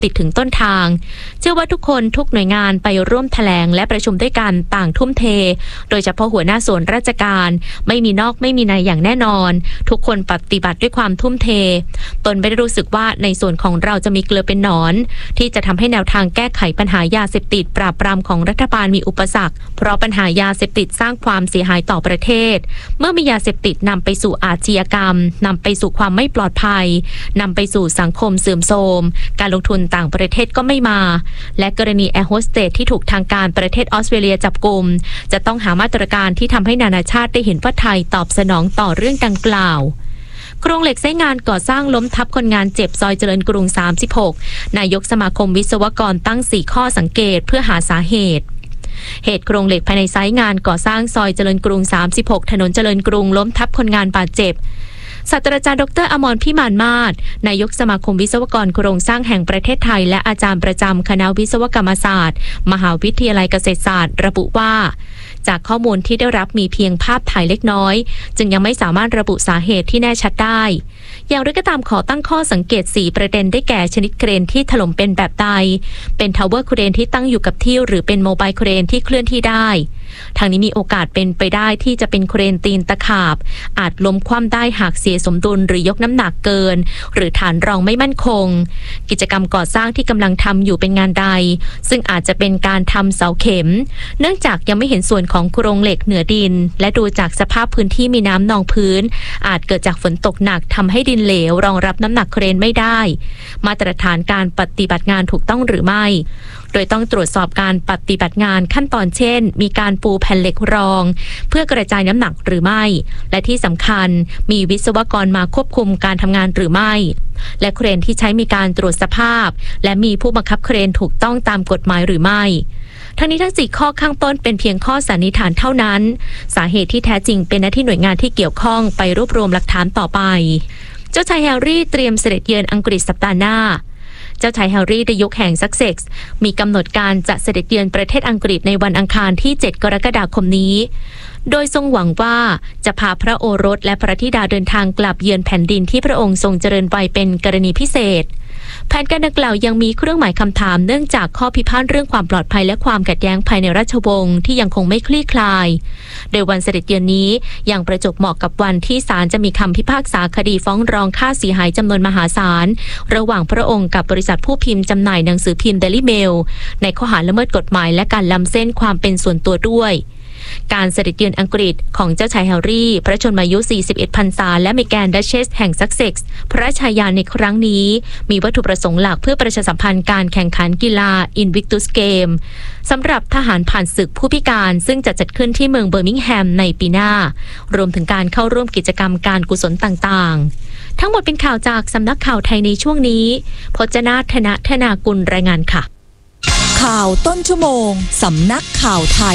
ติดถึงต้นทางเชื่อว่าทุกคนทุกหน่วยงานไปร่วมแถลงและประชุมด้วยกันต่างทุ่มเทโดยเฉพาะหัวหน้าส่วนราชการไม่มีนอกไม่มีในอย่างแน่นอนทุกคนปฏิบัติด้วยความทุ่มเทตนไม่ได้รู้สึกว่าในส่วนของเราจะมีเกลือเป็นหนอนที่จะทำให้แนวทางแก้ไขปัญหายาเสพติดปราบปรามของรัฐบาลมีอุปสรรคเพราะปัญหายาเสพติดสร้างความเสียหายต่อประเทศเมื่อมียาเสพติดนำไปสู่อาชญากรรมนำไปสู่ความไม่ปลอดภัยนำไปสู่สังคมเสื่อมโทรมการลงทุนต่างประเทศก็ไม่มาและกรณีแอร์โฮสเตสที่ถูกทางการประเทศออสเตรเลียจับกุมจะต้องหามาตรการที่ทำให้นานาชาติได้เห็นว่าไทยตอบสนองต่อเรื่องดังกล่าวโครงเหล็กไซต์งานก่อสร้างล้มทับคนงานเจ็บซอยเจริญกรุง36นายกสมาคมวิศวกรตั้ง4ข้อสังเกตเพื่อหาสาเหตุโครงเหล็กภายในไซต์งานก่อสร้างซอยเจริญกรุง36ถนนเจริญกรุงล้มทับคนงานบาดเจ็บศาสตราจารย์ดร.อมรพิมานมาศนายกสมาคมวิศวกรโครงสร้างแห่งประเทศไทยและอาจารย์ประจำคณะวิศวกรรมศาสตร์มหาวิทยาลัยเกษตรศาสตร์ระบุว่าจากข้อมูลที่ได้รับมีเพียงภาพถ่ายเล็กน้อยจึงยังไม่สามารถระบุสาเหตุที่แน่ชัดได้อย่างไรก็ตามขอตั้งข้อสังเกต4ประเด็นได้แก่ชนิดเครนที่ถล่มเป็นแบบใดเป็นทาวเวอร์เครนที่ตั้งอยู่กับที่หรือเป็นโมบายเครนที่เคลื่อนที่ได้ทางนี้มีโอกาสเป็นไปได้ที่จะเป็นเครนตีนตะขาบอาจล้มคว่ำได้หากเสียสมดุลหรือยกน้ำหนักเกินหรือฐานรองไม่มั่นคงกิจกรรมก่อสร้างที่กำลังทำอยู่เป็นงานใดซึ่งอาจจะเป็นการทำเสาเข็มเนื่องจากยังไม่เห็นส่วนของโครงเหล็กเหนือดินและดูจากสภาพพื้นที่มีน้ำนองพื้นอาจเกิดจากฝนตกหนักทำให้ดินเหลวรองรับน้ำหนักเครนไม่ได้มาตรฐานการปฏิบัติงานถูกต้องหรือไม่โดยต้องตรวจสอบการปฏิบัติงานขั้นตอนเช่นมีการปูแผ่นเหล็กรองเพื่อกระจายน้ำหนักหรือไม่และที่สำคัญมีวิศวกรมาควบคุมการทำงานหรือไม่และเครนที่ใช้มีการตรวจสภาพและมีผู้บังคับเครนถูกต้องตามกฎหมายหรือไม่ทั้งนี้ทั้ง4ข้อข้างต้นเป็นเพียงข้อสันนิษฐานเท่านั้นสาเหตุที่แท้จริงเป็นหน้าที่หน่วยงานที่เกี่ยวข้องไปรวบรวมหลักฐานต่อไปเจ้าชายแฮร์รี่เตรียมเสด็จเยือนอังกฤษสัปดาห์หน้าเจ้าชายแฮร์รี่ดยุคแห่งซัสเซ็กซ์มีกำหนดการจะเสด็จเยือนประเทศอังกฤษในวันอังคารที่7กรกฎาคมนี้โดยทรงหวังว่าจะพาพระโอรสและพระธิดาเดินทางกลับเยือนแผ่นดินที่พระองค์ทรงเจริญวัยเป็นกรณีพิเศษแผนการดังกล่าวยังมีเครื่องหมายคำถามเนื่องจากข้อพิพาทเรื่องความปลอดภัยและความขัดแย้งภายในราชวงศ์ที่ยังคงไม่คลี่คลายโดยวันเสด็จเยือนนี้ยังประจวบเหมาะกับวันที่ศาลจะมีคำพิพากษาคดีฟ้องร้องค่าเสียหายจำนวนมหาศาลระหว่างพระองค์กับบริษัทผู้พิมพ์จำหน่ายหนังสือพิมพ์ Daily Mail ในข้อหาละเมิดกฎหมายและการล้ำเส้นความเป็นส่วนตัวด้วยการเสด็จเยือนอังกฤษของเจ้าชายแฮร์รี่พระชนมายุ41พรรษาและเมแกนดัชเชสแห่งซัสเซ็กซ์พระราชายาในครั้งนี้มีวัตถุประสงค์หลักเพื่อประชาสัมพันธ์การแข่งขันกีฬา Invictus Game สำหรับทหารผ่านศึกผู้พิการซึ่งจะจัดขึ้นที่เมืองเบอร์มิงแฮมในปีหน้ารวมถึงการเข้าร่วมกิจกรรมการกุศลต่างๆทั้งหมดเป็นข่าวจากสำนักข่าวไทยในช่วงนี้พจนาถนธนากุลรายงานค่ะข่าวต้นชั่วโมงสำนักข่าวไทย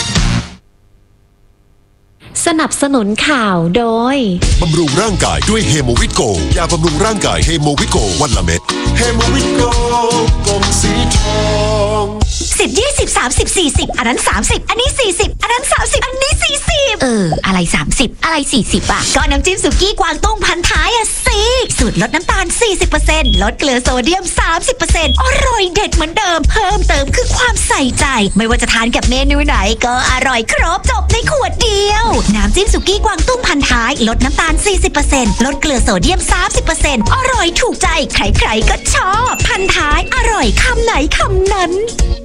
สนับสนุนข่าวโดยบำรุงร่างกายด้วยเฮโมวิตโกยาบำรุงร่างกายเฮโมวิตโกวันละเม็ดเฮโมวิตโกกล่องสีทอง 10 20 30 40อันนั้น30อันนี้40อันนั้น30อันนี้40อะไร30อะไร40อ่ะก็น้ำจิ้มสุกี้กวางตุ้งพันท้ายอ่ะสิสูตรลดน้ำตาล 40% ลดเกลือโซเดียม 30% อร่อยเด็ดเหมือนเดิมเพิ่มเติมคือความใส่ใจไม่ว่าจะทานกับเมนูไหนก็อร่อยครบจบในขวดเดียวน้ำจิ้มสุกี้กวางตุ้งพันท้ายลดน้ำตาล 40% ลดเกลือโซเดียม 30% อร่อยถูกใจใครๆก็ชอบพันท้ายอร่อยคำไหนคำนั้น